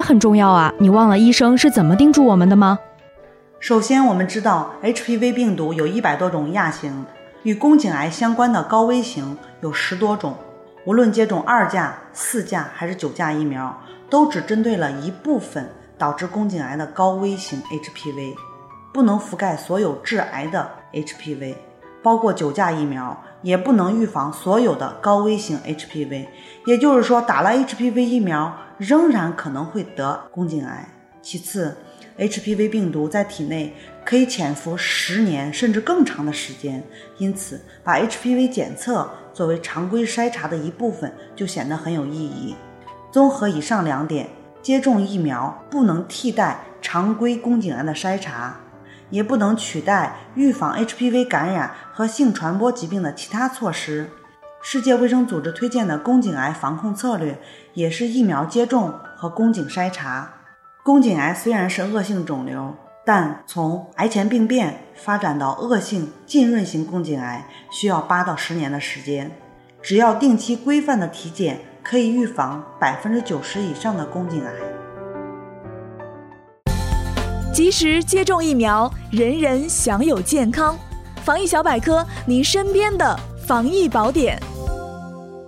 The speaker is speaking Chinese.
很重要啊，你忘了医生是怎么叮嘱我们的吗？ 首先，我们知道 HPV 病毒有100多种亚型，与宫颈癌相关的高危型有10多种。无论接种2价、4价还是9价疫苗，都只针对了一部分导致宫颈癌的高危型 HPV， 不能覆盖所有致癌的 HPV， 包括9价疫苗也不能预防所有的高危型 HPV， 也就是说打了 HPV 疫苗仍然可能会得宫颈癌。其次， HPV 病毒在体内可以潜伏10年甚至更长的时间，因此把 HPV 检测作为常规筛查的一部分就显得很有意义。综合以上2点，接种疫苗不能替代常规宫颈癌的筛查，也不能取代预防 HPV 感染和性传播疾病的其他措施。世界卫生组织推荐的宫颈癌防控策略也是疫苗接种和宫颈筛查。宫颈癌虽然是恶性肿瘤，但从癌前病变发展到恶性浸润型宫颈癌需要8到10年的时间。只要定期规范的体检，可以预防90%以上的宫颈癌。 及时接种疫苗，人人享有健康。防疫小百科，您身边的防疫宝典。